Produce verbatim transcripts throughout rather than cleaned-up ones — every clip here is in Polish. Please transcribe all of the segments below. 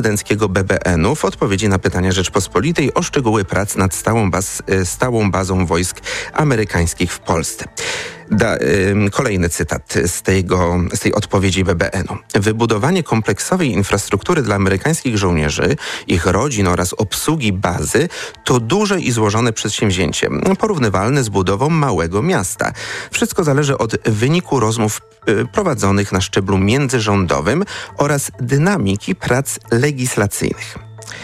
prezydenckiego B B N-u w odpowiedzi na pytania Rzeczpospolitej o szczegóły prac nad stałą, baz, stałą bazą wojsk amerykańskich w Polsce. Da, y, kolejny cytat z, tego, z tej odpowiedzi B B N-u. Wybudowanie kompleksowej infrastruktury dla amerykańskich żołnierzy, ich rodzin oraz obsługi bazy to duże i złożone przedsięwzięcie, porównywalne z budową małego miasta. Wszystko zależy od wyniku rozmów y, prowadzonych na szczeblu międzyrządowym oraz dynamiki prac legislacyjnych.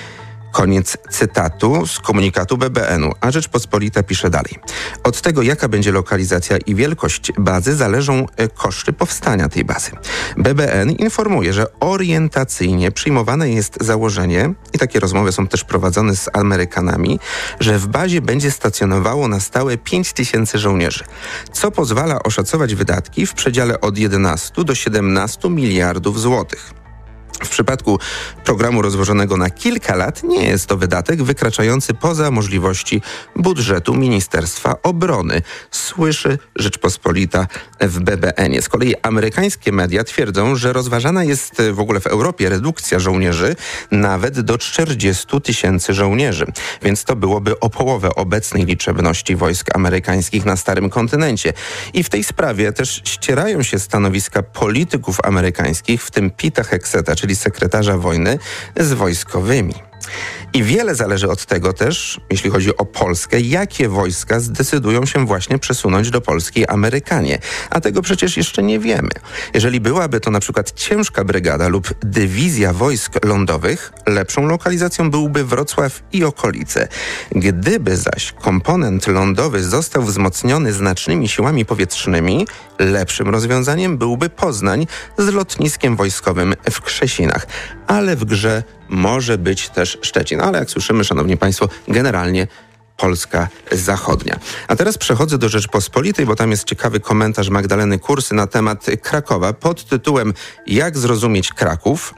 Koniec cytatu z komunikatu B B N-u, a Rzeczpospolita pisze dalej. Od tego, jaka będzie lokalizacja i wielkość bazy, zależą koszty powstania tej bazy. B B N informuje, że orientacyjnie przyjmowane jest założenie, i takie rozmowy są też prowadzone z Amerykanami, że w bazie będzie stacjonowało na stałe pięć tysięcy żołnierzy, co pozwala oszacować wydatki w przedziale od jedenastu do siedemnastu miliardów złotych. W przypadku programu rozłożonego na kilka lat nie jest to wydatek wykraczający poza możliwości budżetu Ministerstwa Obrony, słyszy Rzeczpospolita w B B N-ie. Z kolei amerykańskie media twierdzą, że rozważana jest w ogóle w Europie redukcja żołnierzy nawet do czterdziestu tysięcy żołnierzy, więc to byłoby o połowę obecnej liczebności wojsk amerykańskich na Starym Kontynencie. I w tej sprawie też ścierają się stanowiska polityków amerykańskich, w tym Pita Hexeta, czyli sekretarza wojny, z wojskowymi. I wiele zależy od tego też, jeśli chodzi o Polskę, jakie wojska zdecydują się właśnie przesunąć do Polski Amerykanie. A tego przecież jeszcze nie wiemy. Jeżeli byłaby to na przykład ciężka brygada lub dywizja wojsk lądowych, lepszą lokalizacją byłby Wrocław i okolice. Gdyby zaś komponent lądowy został wzmocniony znacznymi siłami powietrznymi, lepszym rozwiązaniem byłby Poznań z lotniskiem wojskowym w Krzesinach. Ale w grze może być też Szczecin. Ale jak słyszymy, szanowni państwo, generalnie Polska zachodnia. A teraz przechodzę do Rzeczpospolitej, bo tam jest ciekawy komentarz Magdaleny Kursy na temat Krakowa pod tytułem „Jak zrozumieć Kraków?”.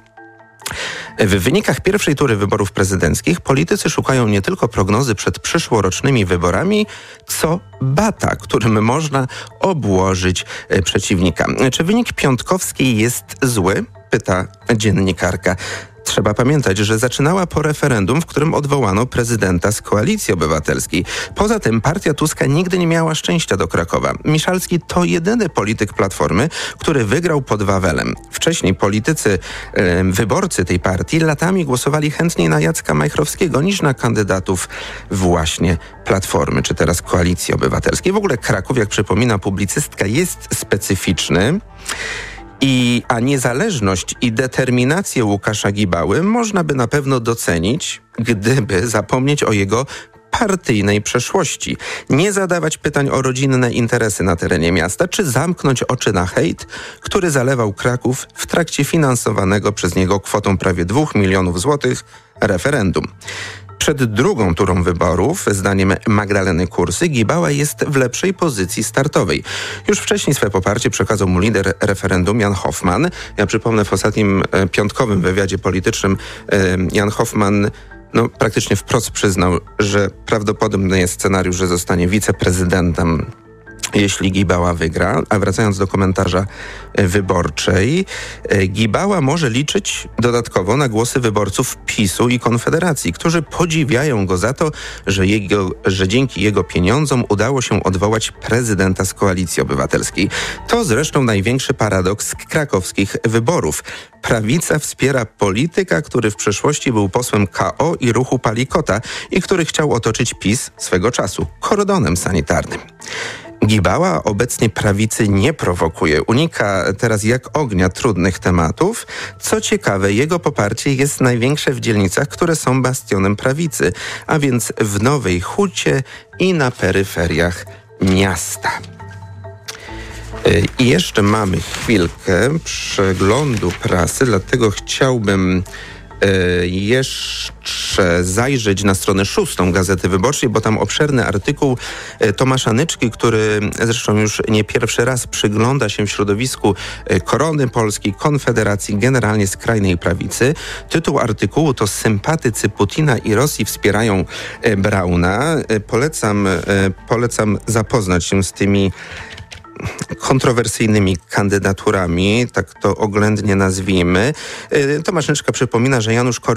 W wynikach pierwszej tury wyborów prezydenckich politycy szukają nie tylko prognozy przed przyszłorocznymi wyborami, co bata, którym można obłożyć przeciwnika. Czy wynik piątkowski jest zły? Pyta dziennikarka. Trzeba pamiętać, że zaczynała po referendum, w którym odwołano prezydenta z Koalicji Obywatelskiej. Poza tym partia Tuska nigdy nie miała szczęścia do Krakowa. Miszalski to jedyny polityk Platformy, który wygrał pod Wawelem. Wcześniej politycy, e, wyborcy tej partii latami głosowali chętniej na Jacka Majchrowskiego niż na kandydatów właśnie Platformy, czy teraz Koalicji Obywatelskiej. W ogóle Kraków, jak przypomina publicystka, jest specyficzny. I, a niezależność i determinację Łukasza Gibały można by na pewno docenić, gdyby zapomnieć o jego partyjnej przeszłości, nie zadawać pytań o rodzinne interesy na terenie miasta, czy zamknąć oczy na hejt, który zalewał Kraków w trakcie finansowanego przez niego kwotą prawie dwóch milionów złotych referendum. Przed drugą turą wyborów, zdaniem Magdaleny Kursy, Gibała jest w lepszej pozycji startowej. Już wcześniej swe poparcie przekazał mu lider referendum Jan Hoffman. Ja przypomnę, w ostatnim e, piątkowym wywiadzie politycznym e, Jan Hoffman no, praktycznie wprost przyznał, że prawdopodobny jest scenariusz, że zostanie wiceprezydentem, jeśli Gibała wygra. A wracając do komentarza wyborczej, Gibała może liczyć dodatkowo na głosy wyborców PiSu i Konfederacji, którzy podziwiają go za to, że, jego, że dzięki jego pieniądzom udało się odwołać prezydenta z Koalicji Obywatelskiej. To zresztą największy paradoks krakowskich wyborów. Prawica wspiera polityka, który w przeszłości był posłem K O i ruchu Palikota i który chciał otoczyć PiS swego czasu kordonem sanitarnym. Gibała obecnie prawicy nie prowokuje. Unika teraz jak ognia trudnych tematów. Co ciekawe, jego poparcie jest największe w dzielnicach, które są bastionem prawicy, a więc w Nowej Hucie i na peryferiach miasta. I jeszcze mamy chwilkę przeglądu prasy, dlatego chciałbym jeszcze zajrzeć na stronę szóstą Gazety Wyborczej, bo tam obszerny artykuł Tomasza Nyczki, który zresztą już nie pierwszy raz przygląda się środowisku Korony Polskiej, Konfederacji, generalnie skrajnej prawicy. Tytuł artykułu to „Sympatycy Putina i Rosji wspierają Brauna”. Polecam, polecam zapoznać się z tymi kontrowersyjnymi kandydaturami, tak to oględnie nazwijmy. Tomaszynczka przypomina, że Janusz Korwin